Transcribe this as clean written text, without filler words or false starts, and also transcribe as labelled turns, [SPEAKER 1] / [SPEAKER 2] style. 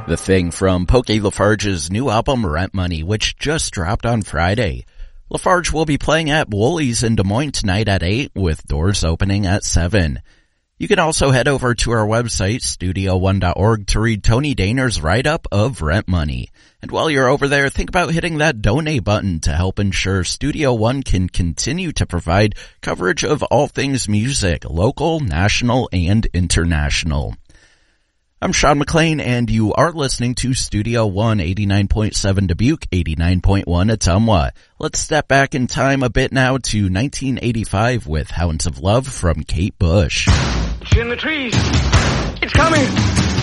[SPEAKER 1] The Thing from Pokey Lafarge's new album Rent Money, which just dropped on Friday. Lafarge will be playing at Woolies in Des Moines tonight at 8 with doors opening at 7. You can also head over to our website, studio1.org, to read Tony Dahner's write-up of Rent Money. And while you're over there, think about hitting that donate button to help ensure Studio One can continue to provide coverage of all things music, local, national, and international. I'm Sean McLean, and you are listening to Studio One, 89.7 Dubuque, 89.1 Ottumwa. Let's step back in time a bit now to 1985 with Hounds of Love from Kate Bush.
[SPEAKER 2] It's in the trees. It's coming.